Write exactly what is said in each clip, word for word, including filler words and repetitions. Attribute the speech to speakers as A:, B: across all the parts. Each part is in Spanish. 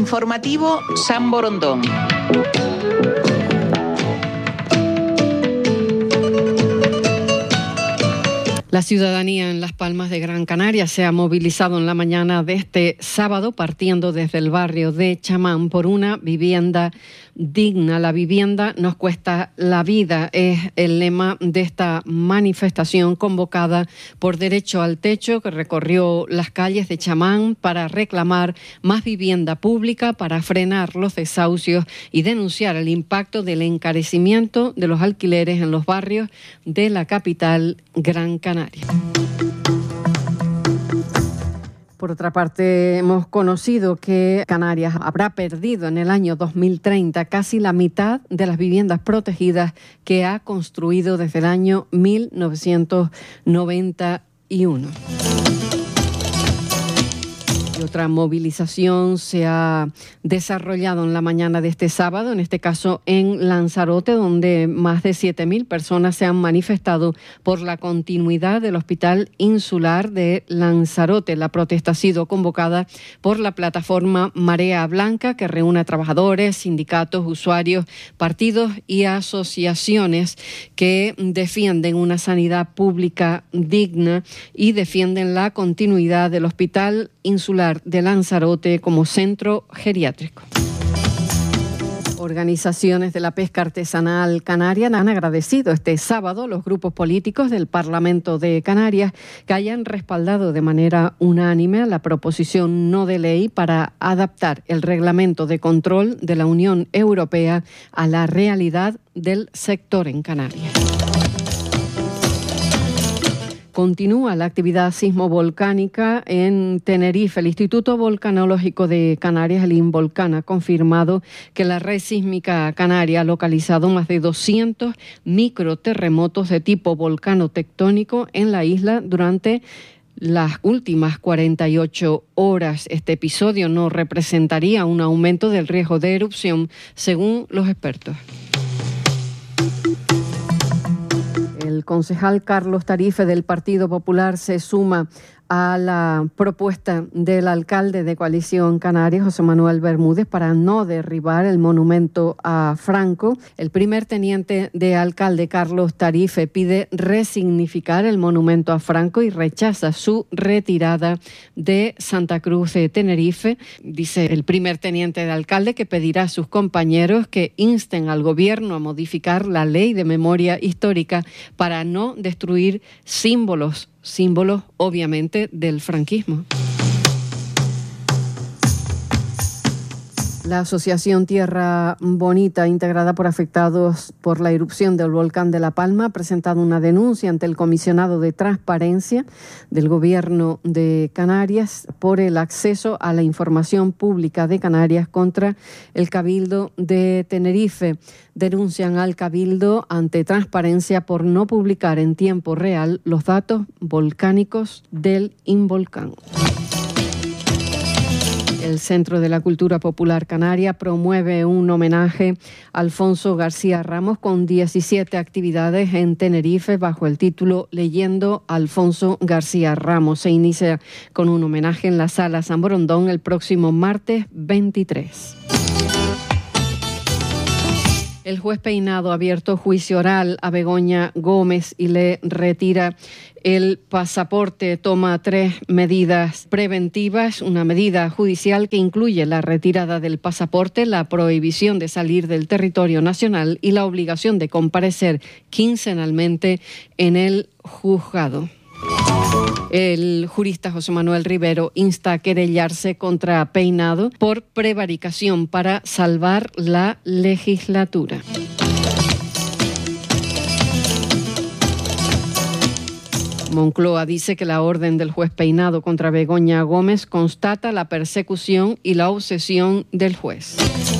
A: Informativo San Borondón.
B: La ciudadanía en Las Palmas de Gran Canaria se ha movilizado en la mañana de este sábado, partiendo desde el barrio de Chamán, por una vivienda digna. La vivienda nos cuesta la vida, es el lema de esta manifestación convocada por Derecho al Techo, que recorrió las calles de Chamán para reclamar más vivienda pública, para frenar los desahucios y denunciar el impacto del encarecimiento de los alquileres en los barrios de la capital Gran Canaria. Por otra parte, hemos conocido que Canarias habrá perdido en el año dos mil treinta casi la mitad de las viviendas protegidas que ha construido desde el año mil novecientos noventa y uno. Y otra movilización se ha desarrollado en la mañana de este sábado, en este caso en Lanzarote, donde más de siete mil personas se han manifestado por la continuidad del Hospital Insular de Lanzarote. La protesta ha sido convocada por la plataforma Marea Blanca, que reúne a trabajadores, sindicatos, usuarios, partidos y asociaciones que defienden una sanidad pública digna y defienden la continuidad del Hospital Insular de Lanzarote como centro geriátrico. Organizaciones de la pesca artesanal canaria han agradecido este sábado a los grupos políticos del Parlamento de Canarias que hayan respaldado de manera unánime la proposición no de ley para adaptar el reglamento de control de la Unión Europea a la realidad del sector en Canarias. Continúa la actividad sismovolcánica en Tenerife. El Instituto Volcanológico de Canarias, el INVOLCAN, ha confirmado que la red sísmica canaria ha localizado más de doscientos microterremotos de tipo volcano-tectónico en la isla durante las últimas cuarenta y ocho horas. Este episodio no representaría un aumento del riesgo de erupción, según los expertos. El concejal Carlos Tarife del Partido Popular se suma a la propuesta del alcalde de Coalición Canaria, José Manuel Bermúdez, para no derribar el monumento a Franco. El primer teniente de alcalde, Carlos Tarife, pide resignificar el monumento a Franco y rechaza su retirada de Santa Cruz de Tenerife. Dice el primer teniente de alcalde que pedirá a sus compañeros que insten al gobierno a modificar la ley de memoria histórica para no destruir símbolos símbolos, obviamente, del franquismo. La Asociación Tierra Bonita, integrada por afectados por la erupción del volcán de La Palma, ha presentado una denuncia ante el comisionado de Transparencia del Gobierno de Canarias por el acceso a la información pública de Canarias contra el Cabildo de Tenerife. Denuncian al Cabildo ante Transparencia por no publicar en tiempo real los datos volcánicos del Involcán. El Centro de la Cultura Popular Canaria promueve un homenaje a Alfonso García Ramos con diecisiete actividades en Tenerife bajo el título Leyendo a Alfonso García Ramos. Se inicia con un homenaje en la Sala San Borondón el próximo martes veintitrés. El juez Peinado ha abierto juicio oral a Begoña Gómez y le retira el pasaporte. Toma tres medidas preventivas, una medida judicial que incluye la retirada del pasaporte, la prohibición de salir del territorio nacional y la obligación de comparecer quincenalmente en el juzgado. El jurista José Manuel Rivero insta a querellarse contra Peinado por prevaricación para salvar la legislatura. Moncloa dice que la orden del juez Peinado contra Begoña Gómez constata la persecución y la obsesión del juez.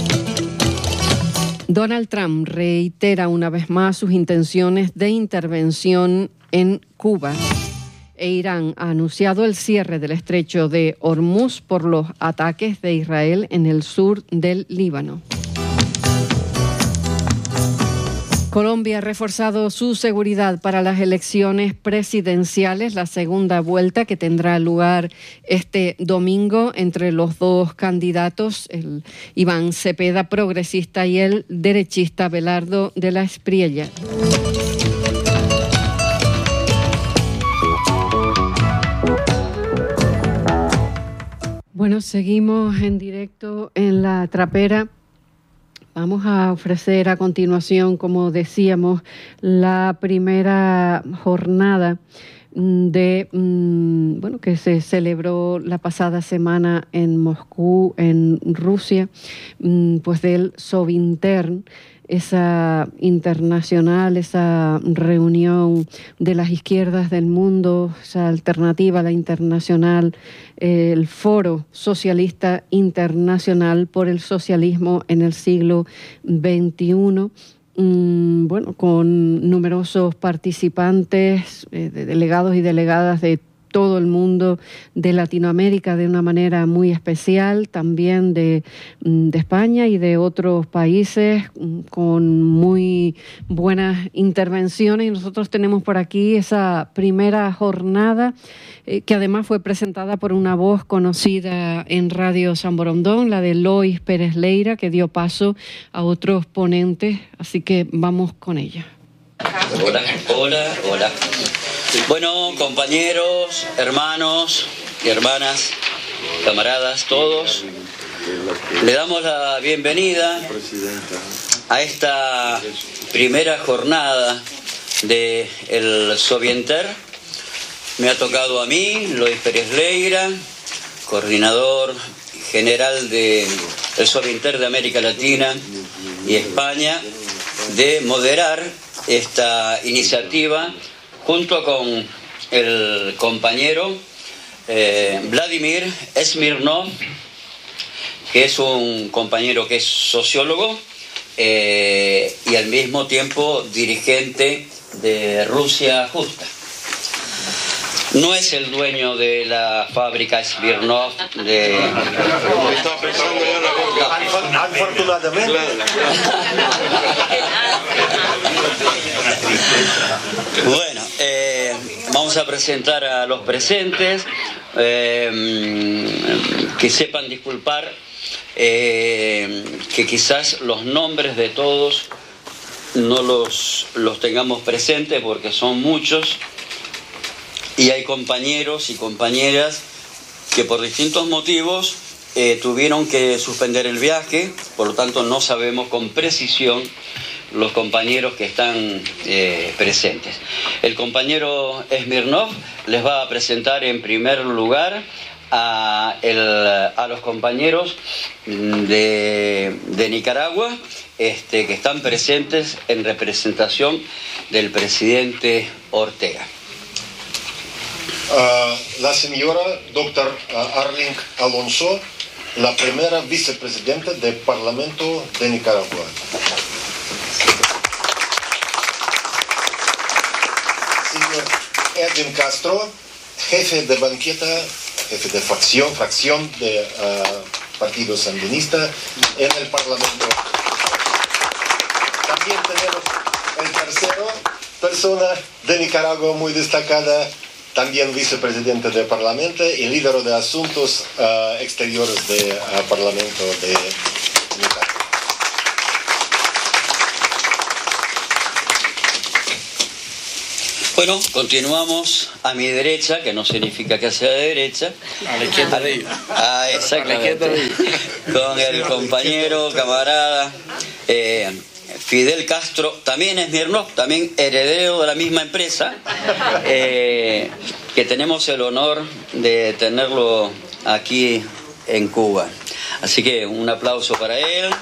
B: Donald Trump reitera una vez más sus intenciones de intervención en Cuba. E Irán ha anunciado el cierre del estrecho de Hormuz por los ataques de Israel en el sur del Líbano. Colombia ha reforzado su seguridad para las elecciones presidenciales, la segunda vuelta que tendrá lugar este domingo entre los dos candidatos, el Iván Cepeda, progresista, y el derechista Belardo de la Espriella. Bueno, seguimos en directo en La Trapera. Vamos a ofrecer a continuación, como decíamos, la primera jornada de bueno que se celebró la pasada semana en Moscú, en Rusia, pues del Sovintern, esa internacional, esa reunión de las izquierdas del mundo, esa alternativa a la internacional, el Foro Socialista Internacional por el Socialismo en el siglo veintiuno. Bueno, con numerosos participantes, eh, de delegados y delegadas de todo el mundo, de Latinoamérica de una manera muy especial, también de, de España y de otros países, con muy buenas intervenciones. Y nosotros tenemos por aquí esa primera jornada, eh, que además fue presentada por una voz conocida en Radio San Borondón, la de Lois Pérez Leira, que dio paso a otros ponentes, así que vamos con ella.
C: Hola, hola, hola. Bueno, compañeros, hermanos y hermanas, camaradas, todos, le damos la bienvenida a esta primera jornada del Sovintern. Me ha tocado a mí, Lois Pérez Leira, coordinador general del Sovintern de América Latina y España, de moderar esta iniciativa junto con el compañero eh, Vladimir Smirnov, que es un compañero que es sociólogo eh, y al mismo tiempo dirigente de Rusia Justa. No es el dueño de la fábrica Smirnov de...
D: Estaba pensando ya en la afortunadamente.
C: Bueno, eh, vamos a presentar a los presentes, eh, que sepan disculpar eh, que quizás los nombres de todos no los, los tengamos presentes porque son muchos. Y hay compañeros y compañeras que por distintos motivos eh, tuvieron que suspender el viaje, por lo tanto no sabemos con precisión los compañeros que están eh, presentes. El compañero Smirnov les va a presentar en primer lugar a, el, a los compañeros de, de Nicaragua este, que están presentes en representación del presidente Ortega.
D: Uh, la señora doctor uh, Arling Alonso, la primera vicepresidenta del Parlamento de Nicaragua. Señor Edwin Castro, jefe de banqueta, jefe de facción, fracción del uh, Partido Sandinista en el Parlamento. También tenemos el tercero, persona de Nicaragua muy destacada, también vicepresidente del Parlamento y líder de asuntos uh, exteriores del uh, Parlamento de Nicaragua.
C: Bueno, continuamos a mi derecha, que no significa que sea de derecha.
E: A la izquierda de ella.
C: Ah, exactamente. Con el compañero, camarada eh, Fidel Castro, también Smirnov, también heredero de la misma empresa, eh, que tenemos el honor de tenerlo aquí en Cuba. Así que un aplauso para él. Eh,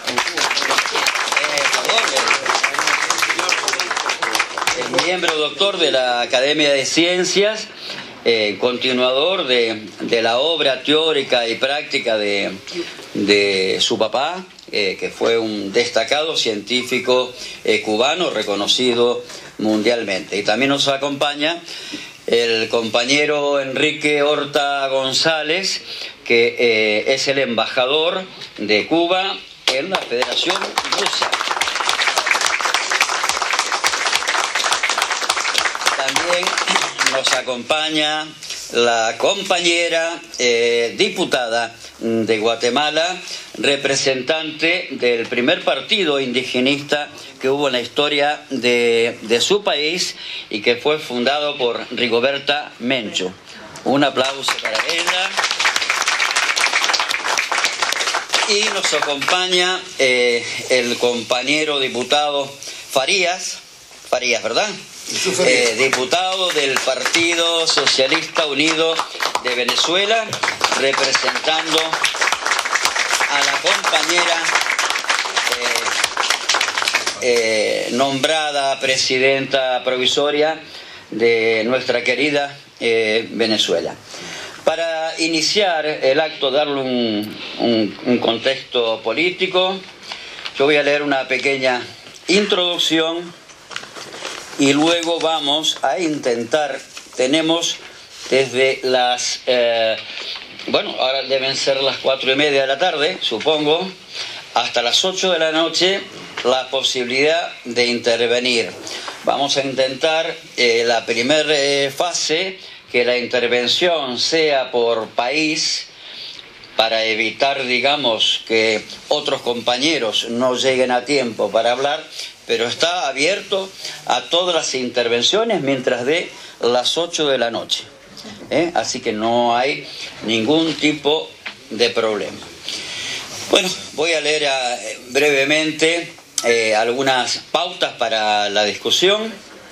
C: el miembro doctor de la Academia de Ciencias, eh, continuador de, de la obra teórica y práctica de, de su papá, Eh, que fue un destacado científico eh, cubano reconocido mundialmente. Y también nos acompaña el compañero Enrique Horta González, que eh, es el embajador de Cuba en la Federación Rusa. nos acompaña la compañera eh, diputada de Guatemala, representante del primer partido indigenista que hubo en la historia de, de su país y que fue fundado por Rigoberta Menchú. Un aplauso para ella. Y nos acompaña eh, el compañero diputado Farías, Farías, ¿verdad? Eh, diputado del Partido Socialista Unido de Venezuela, representando a la compañera eh, eh, nombrada presidenta provisoria de nuestra querida eh, Venezuela. Para iniciar el acto, darle un, un, un contexto político, yo voy a leer una pequeña introducción y luego vamos a intentar, tenemos desde las, eh, bueno, ahora deben ser las cuatro y media de la tarde, supongo, hasta las ocho de la noche, la posibilidad de intervenir. Vamos a intentar eh, la primera eh, fase, que la intervención sea por país, para evitar, digamos, que otros compañeros no lleguen a tiempo para hablar, pero está abierto a todas las intervenciones mientras de las ocho de la noche. ¿eh? Así que no hay ningún tipo de problema. Bueno, voy a leer a, brevemente eh, algunas pautas para la discusión.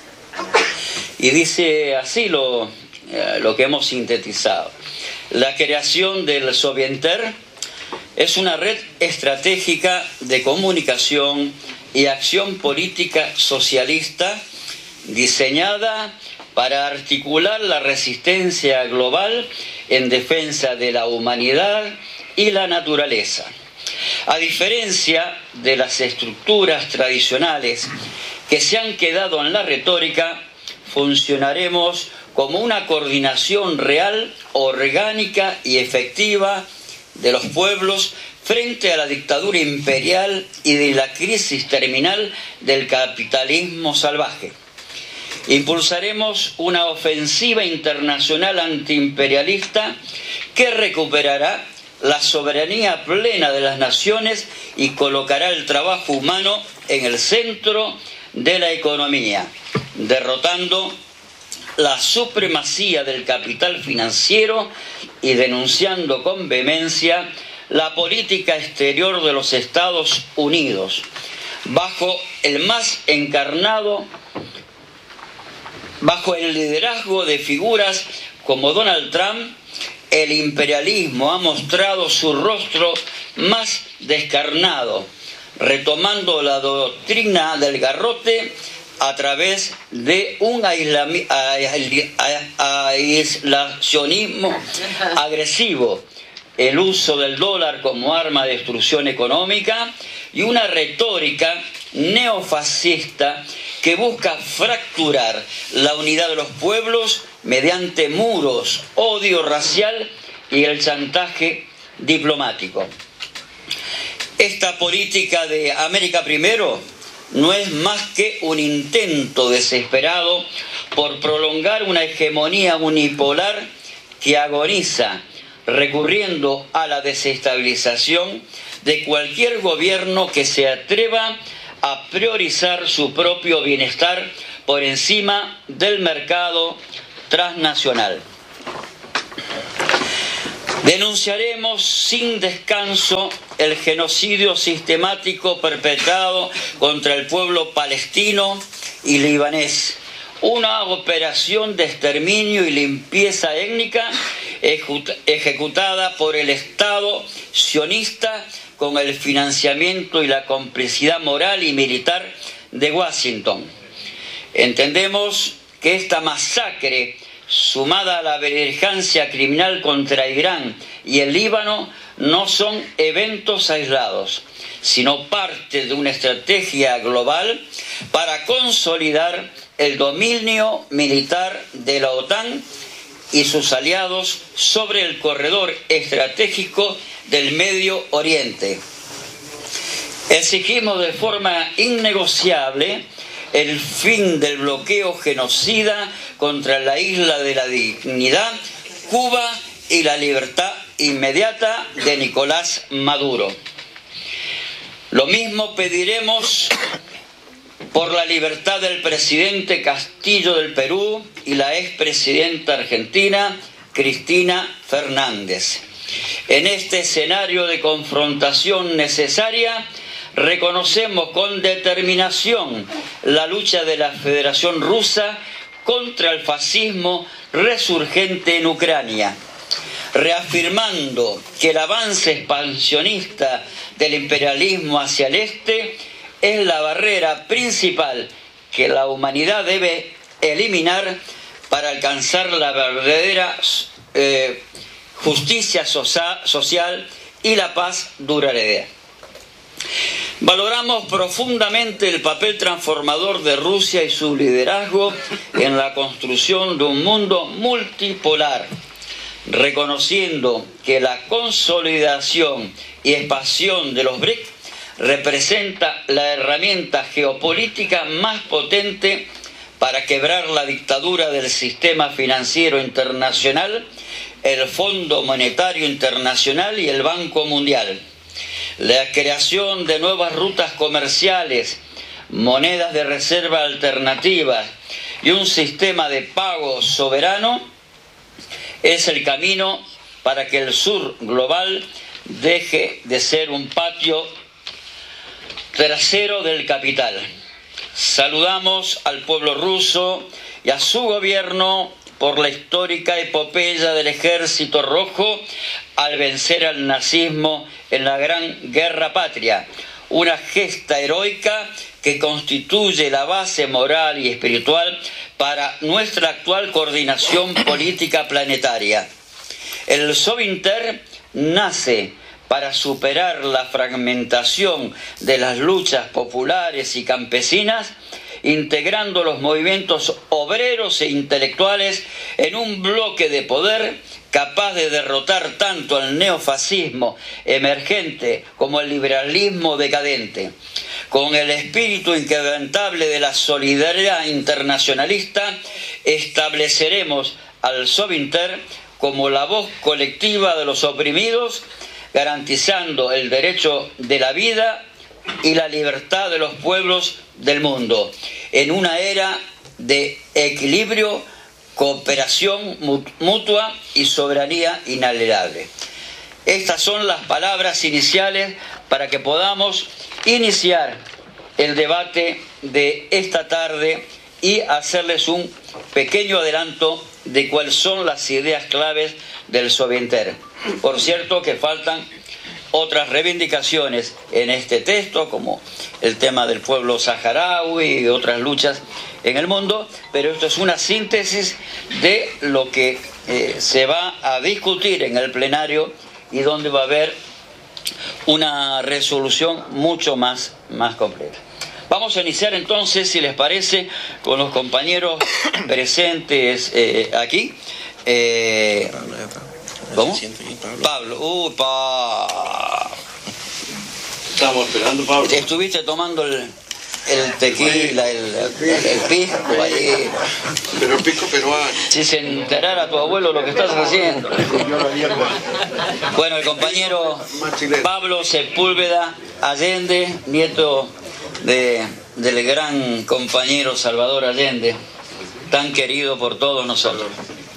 C: Y dice así lo, eh, lo que hemos sintetizado. La creación del Sovienter es una red estratégica de comunicación y acción política socialista diseñada para articular la resistencia global en defensa de la humanidad y la naturaleza. A diferencia de las estructuras tradicionales que se han quedado en la retórica, funcionaremos como una coordinación real, orgánica y efectiva de los pueblos frente a la dictadura imperial y de la crisis terminal del capitalismo salvaje. Impulsaremos una ofensiva internacional antiimperialista que recuperará la soberanía plena de las naciones y colocará el trabajo humano en el centro de la economía, derrotando la supremacía del capital financiero y denunciando con vehemencia la política exterior de los Estados Unidos, bajo el más encarnado, bajo el liderazgo de figuras como Donald Trump. El imperialismo ha mostrado su rostro más descarnado, retomando la doctrina del garrote a través de un aislacionismo agresivo, el uso del dólar como arma de destrucción económica y una retórica neofascista que busca fracturar la unidad de los pueblos mediante muros, odio racial y el chantaje diplomático. Esta política de América Primero no es más que un intento desesperado por prolongar una hegemonía unipolar que agoniza, recurriendo a la desestabilización de cualquier gobierno que se atreva a priorizar su propio bienestar por encima del mercado transnacional. Denunciaremos sin descanso el genocidio sistemático perpetrado contra el pueblo palestino y libanés, una operación de exterminio y limpieza étnica ejecutada por el Estado sionista con el financiamiento y la complicidad moral y militar de Washington. Entendemos que esta masacre, sumada a la beligerancia criminal contra Irán y el Líbano, no son eventos aislados, sino parte de una estrategia global para consolidar el dominio militar de la OTAN y sus aliados sobre el corredor estratégico del Medio Oriente. Exigimos de forma innegociable el fin del bloqueo genocida contra la isla de la dignidad, Cuba y la libertad inmediata de Nicolás Maduro. Lo mismo pediremos por la libertad del presidente Castillo del Perú y la expresidenta argentina Cristina Fernández. En este escenario de confrontación necesaria, reconocemos con determinación la lucha de la Federación Rusa contra el fascismo resurgente en Ucrania, reafirmando que el avance expansionista del imperialismo hacia el este es la barrera principal que la humanidad debe eliminar para alcanzar la verdadera eh, justicia socia- social y la paz duradera. Valoramos profundamente el papel transformador de Rusia y su liderazgo en la construcción de un mundo multipolar, reconociendo que la consolidación y expansión de los B R I C representa la herramienta geopolítica más potente para quebrar la dictadura del sistema financiero internacional, el Fondo Monetario Internacional y el Banco Mundial. La creación de nuevas rutas comerciales, monedas de reserva alternativas y un sistema de pago soberano es el camino para que el sur global deje de ser un patio trasero del capital. Saludamos al pueblo ruso y a su gobierno por la histórica epopeya del Ejército Rojo al vencer al nazismo en la Gran Guerra Patria, una gesta heroica que constituye la base moral y espiritual para nuestra actual coordinación política planetaria. El Sovinter nace para superar la fragmentación de las luchas populares y campesinas, integrando los movimientos obreros e intelectuales en un bloque de poder capaz de derrotar tanto al neofascismo emergente como el liberalismo decadente. Con el espíritu inquebrantable de la solidaridad internacionalista, estableceremos al Sovinter como la voz colectiva de los oprimidos, garantizando el derecho de la vida y la libertad de los pueblos del mundo, en una era de equilibrio, cooperación mutua y soberanía inalienable. Estas son las palabras iniciales para que podamos iniciar el debate de esta tarde y hacerles un pequeño adelanto de cuáles son las ideas claves del Sovinter. Por cierto que faltan otras reivindicaciones en este texto, como el tema del pueblo saharaui y otras luchas en el mundo, pero esto es una síntesis de lo que eh, se va a discutir en el plenario y donde va a haber una resolución mucho más, más completa. Vamos a iniciar entonces, si les parece, con los compañeros presentes eh, aquí. Eh, ¿Cómo? Pablo. Uh, pa.
E: Estamos esperando, Pablo.
C: Estuviste tomando el, el tequila, el, el, el pisco ahí.
E: Pero el pisco peruano.
C: Si se enterara tu abuelo lo que estás haciendo. Bueno, el compañero Pablo Sepúlveda Allende, nieto de, del gran compañero Salvador Allende, tan querido por todos nosotros.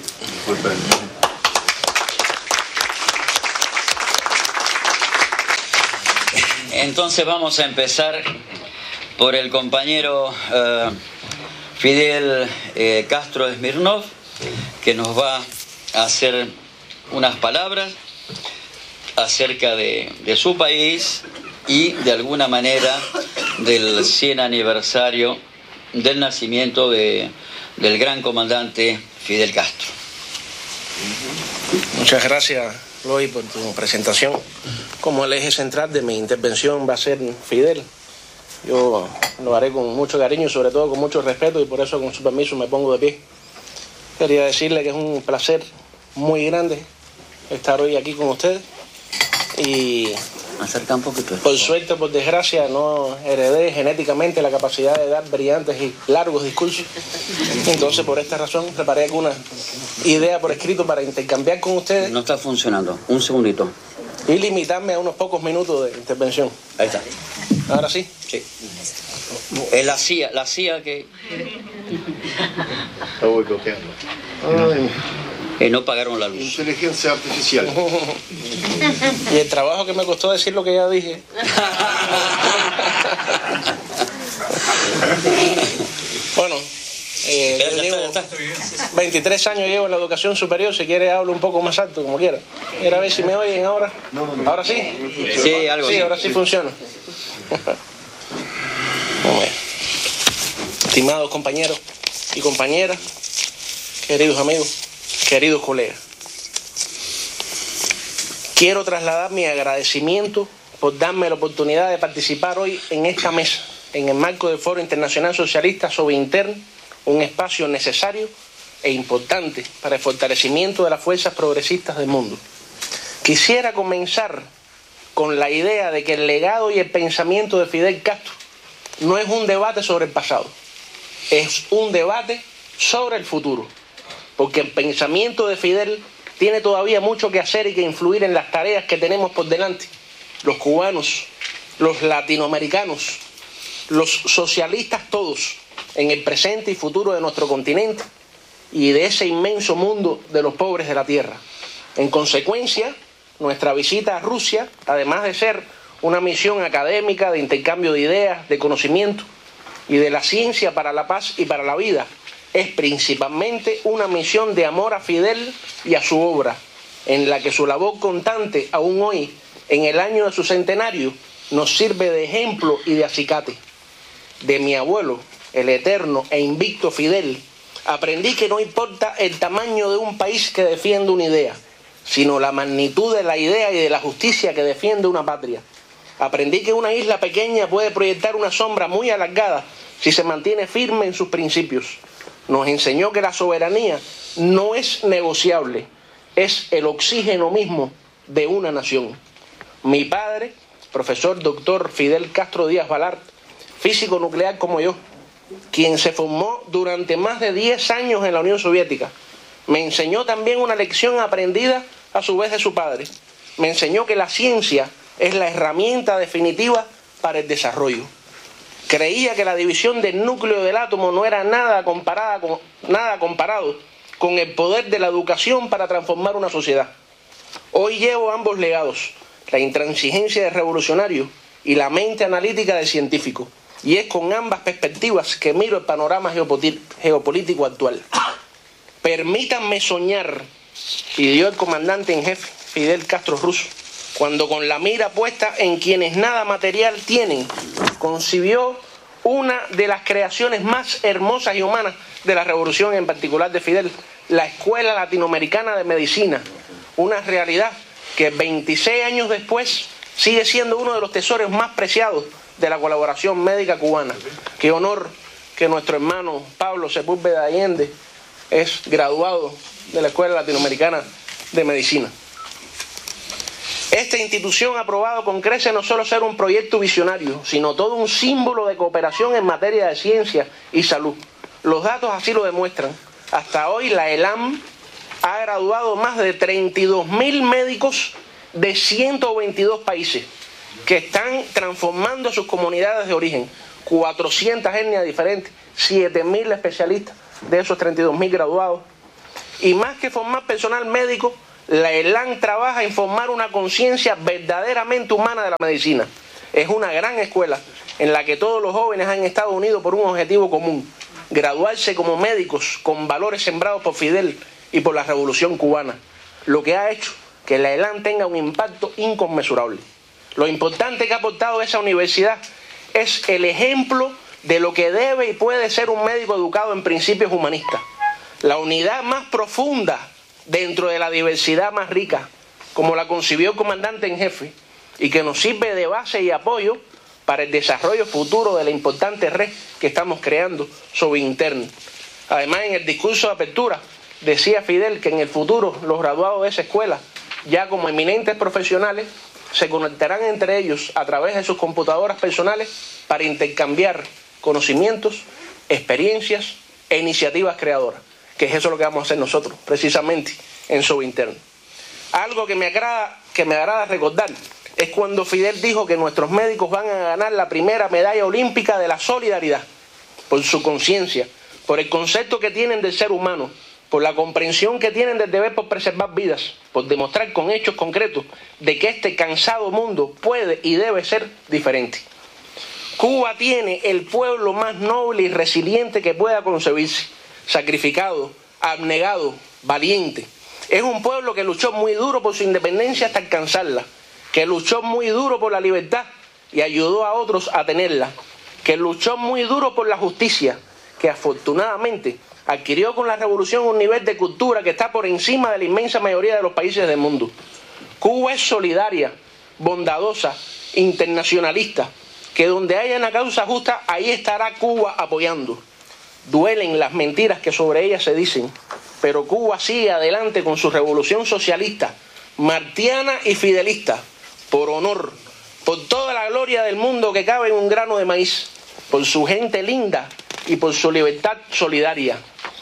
C: Entonces vamos a empezar por el compañero eh, Fidel eh, Castro Smirnov, que nos va a hacer unas palabras acerca de, de su país y de alguna manera del cien aniversario del nacimiento de, del gran comandante Fidel Castro.
F: Muchas gracias, Loy, por tu presentación. Como el eje central de mi intervención va a ser Fidel, yo lo haré con mucho cariño y sobre todo con mucho respeto, y por eso, con su permiso, me pongo de pie. Quería decirle que es un placer muy grande estar hoy aquí con ustedes y
C: Acerca un poquito.
F: Por suerte, por desgracia, no heredé genéticamente la capacidad de dar brillantes y largos discursos. Entonces, por esta razón, preparé alguna idea por escrito para intercambiar con ustedes.
C: No está funcionando. Un segundito.
F: Y limitarme a unos pocos minutos de intervención.
C: Ahí está.
F: ¿Ahora sí?
C: Sí. Es la C I A, la C I A que...
D: Lo voy copiando. Ay,
C: Eh, no pagaron la luz.
D: inteligencia artificial.
F: Y el trabajo que me costó decir lo que ya dije. Bueno, eh,
C: Ya
F: yo
C: está,
F: llevo
C: ya está.
F: veintitrés años llevo en la educación superior. Si quiere hablo un poco más alto, como quiera. Mira a ver si me oyen ahora. ¿Ahora sí?
C: Sí, algo
F: Sí,
C: así.
F: ahora sí funciona. Bueno, estimados compañeros y compañeras, queridos amigos, queridos colegas, quiero trasladar mi agradecimiento por darme la oportunidad de participar hoy en esta mesa, en el marco del Foro Internacional Socialista sobre Interno, un espacio necesario e importante para el fortalecimiento de las fuerzas progresistas del mundo. Quisiera comenzar con la idea de que el legado y el pensamiento de Fidel Castro no es un debate sobre el pasado, es un debate sobre el futuro, porque el pensamiento de Fidel tiene todavía mucho que hacer y que influir en las tareas que tenemos por delante, los cubanos, los latinoamericanos, los socialistas todos, en el presente y futuro de nuestro continente y de ese inmenso mundo de los pobres de la tierra. En consecuencia, nuestra visita a Rusia, además de ser una misión académica de intercambio de ideas, de conocimiento y de la ciencia para la paz y para la vida, es principalmente una misión de amor a Fidel y a su obra, en la que su labor constante, aún hoy, en el año de su centenario, nos sirve de ejemplo y de acicate. De mi abuelo, el eterno e invicto Fidel, aprendí que no importa el tamaño de un país que defiende una idea, sino la magnitud de la idea y de la justicia que defiende una patria. Aprendí que una isla pequeña puede proyectar una sombra muy alargada si se mantiene firme en sus principios. Nos enseñó que la soberanía no es negociable, es el oxígeno mismo de una nación. Mi padre, profesor doctor Fidel Castro Díaz Balart, físico nuclear como yo, quien se formó durante más de diez años en la Unión Soviética, me enseñó también una lección aprendida a su vez de su padre. Me enseñó que la ciencia es la herramienta definitiva para el desarrollo. Creía que la división del núcleo del átomo no era nada, comparada con, nada comparado con el poder de la educación para transformar una sociedad. Hoy llevo ambos legados, la intransigencia del revolucionario y la mente analítica del científico, y es con ambas perspectivas que miro el panorama geopolítico actual. Permítanme soñar, pidió el comandante en jefe Fidel Castro ruso, cuando con la mira puesta en quienes nada material tienen, concibió una de las creaciones más hermosas y humanas de la revolución, en particular de Fidel, la Escuela Latinoamericana de Medicina, una realidad que veintiséis años después sigue siendo uno de los tesoros más preciados de la colaboración médica cubana. Qué honor que nuestro hermano Pablo Sepúlveda Allende es graduado de la Escuela Latinoamericana de Medicina. Esta institución ha probado con creces no solo ser un proyecto visionario, sino todo un símbolo de cooperación en materia de ciencia y salud. Los datos así lo demuestran. Hasta hoy la ELAM ha graduado más de treinta y dos mil médicos de ciento veintidós países que están transformando sus comunidades de origen. cuatrocientas etnias diferentes, siete mil especialistas de esos treinta y dos mil graduados. Y más que formar personal médico, la ELAM trabaja en formar una conciencia verdaderamente humana de la medicina. Es una gran escuela en la que todos los jóvenes han estado unidos por un objetivo común: graduarse como médicos con valores sembrados por Fidel y por la Revolución Cubana, lo que ha hecho que la ELAM tenga un impacto inconmensurable. Lo importante que ha aportado esa universidad es el ejemplo de lo que debe y puede ser un médico educado en principios humanistas. La unidad más profunda dentro de la diversidad más rica, como la concibió el comandante en jefe, y que nos sirve de base y apoyo para el desarrollo futuro de la importante red que estamos creando sobre Interno. Además, en el discurso de apertura, decía Fidel que en el futuro los graduados de esa escuela, ya como eminentes profesionales, se conectarán entre ellos a través de sus computadoras personales para intercambiar conocimientos, experiencias e iniciativas creadoras, que es eso lo que vamos a hacer nosotros, precisamente en Sovinterno. Algo que me agrada, que me agrada recordar es cuando Fidel dijo que nuestros médicos van a ganar la primera medalla olímpica de la solidaridad, por su conciencia, por el concepto que tienen del ser humano, por la comprensión que tienen del deber por preservar vidas, por demostrar con hechos concretos de que este cansado mundo puede y debe ser diferente. Cuba tiene el pueblo más noble y resiliente que pueda concebirse, sacrificado, abnegado, valiente. Es un pueblo que luchó muy duro por su independencia hasta alcanzarla, que luchó muy duro por la libertad y ayudó a otros a tenerla, que luchó muy duro por la justicia, que afortunadamente adquirió con la revolución un nivel de cultura que está por encima de la inmensa mayoría de los países del mundo. Cuba es solidaria, bondadosa, internacionalista, que donde haya una causa justa, ahí estará Cuba apoyando. Duelen las mentiras que sobre ella se dicen, pero Cuba sigue adelante con su revolución socialista, martiana y fidelista, por honor, por toda la gloria del mundo que cabe en un grano de maíz, por su gente linda y por su libertad solidaria.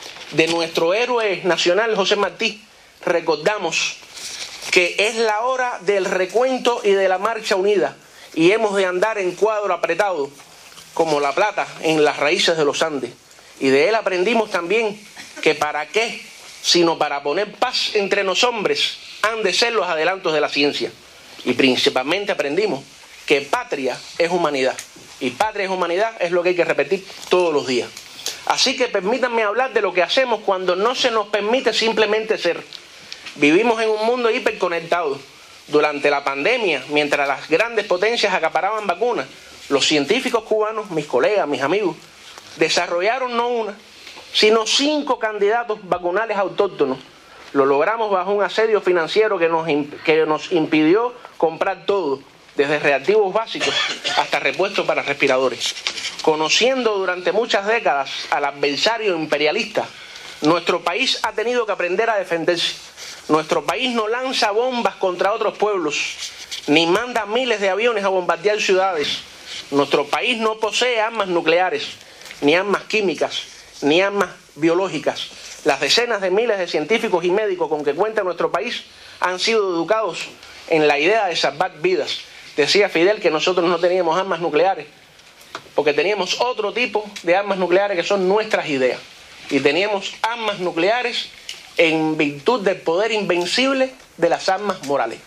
F: De nuestro héroe nacional José Martí recordamos que es la hora del recuento y de la marcha unida, y hemos de andar en cuadro apretado como la plata en las raíces de los Andes. Y de él aprendimos también que para qué, sino para poner paz entre los hombres, han de ser los adelantos de la ciencia. Y principalmente aprendimos que patria es humanidad, y patria es humanidad es lo que hay que repetir todos los días. Así que permítanme hablar de lo que hacemos cuando no se nos permite simplemente ser. Vivimos en un mundo hiperconectado. Durante la pandemia, mientras las grandes potencias acaparaban vacunas, los científicos cubanos, mis colegas, mis amigos, desarrollaron no una, sino cinco candidatos vacunales autóctonos. Lo logramos bajo un asedio financiero que nos, que nos impidió comprar todo, desde reactivos básicos hasta repuestos para respiradores. Conociendo durante muchas décadas al adversario imperialista, nuestro país ha tenido que aprender a defenderse. Nuestro país no lanza bombas contra otros pueblos, ni manda miles de aviones a bombardear ciudades. Nuestro país no posee armas nucleares, ni armas químicas, ni armas biológicas. Las decenas de miles de científicos y médicos con que cuenta nuestro país han sido educados en la idea de salvar vidas. Decía Fidel que nosotros no teníamos armas nucleares, porque teníamos otro tipo de armas nucleares que son nuestras ideas. Y teníamos armas nucleares en virtud del poder invencible de las armas morales.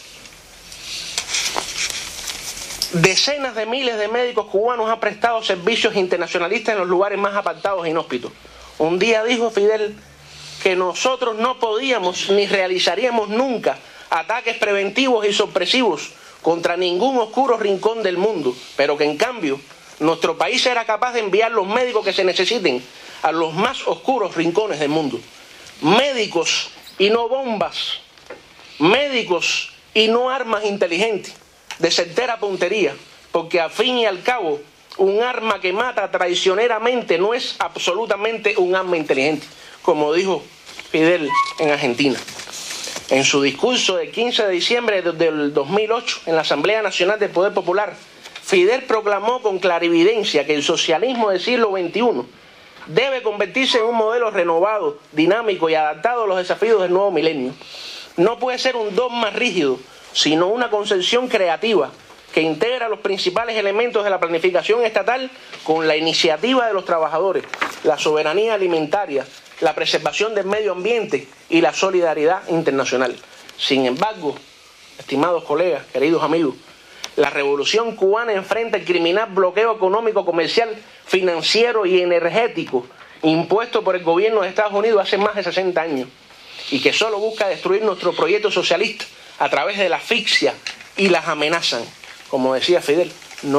F: Decenas de miles de médicos cubanos han prestado servicios internacionalistas en los lugares más apartados e inhóspitos. Un día dijo Fidel que nosotros no podíamos ni realizaríamos nunca ataques preventivos y sorpresivos contra ningún oscuro rincón del mundo, pero que en cambio nuestro país era capaz de enviar los médicos que se necesiten a los más oscuros rincones del mundo. Médicos y no bombas, médicos y no armas inteligentes, de certera puntería, porque al fin y al cabo un arma que mata traicioneramente no es absolutamente un arma inteligente, como dijo Fidel en Argentina. En su discurso del quince de diciembre del dos mil ocho en la Asamblea Nacional del Poder Popular, Fidel proclamó con clarividencia que el socialismo del siglo veintiuno debe convertirse en un modelo renovado, dinámico y adaptado a los desafíos del nuevo milenio. No puede ser un dogma rígido, sino una concepción creativa que integra los principales elementos de la planificación estatal con la iniciativa de los trabajadores, la soberanía alimentaria, la preservación del medio ambiente y la solidaridad internacional. Sin embargo, estimados colegas, queridos amigos, la revolución cubana enfrenta el criminal bloqueo económico, comercial, financiero y energético impuesto por el gobierno de Estados Unidos hace más de sesenta años y que solo busca destruir nuestro proyecto socialista a través de la asfixia y las amenazas, como decía Fidel.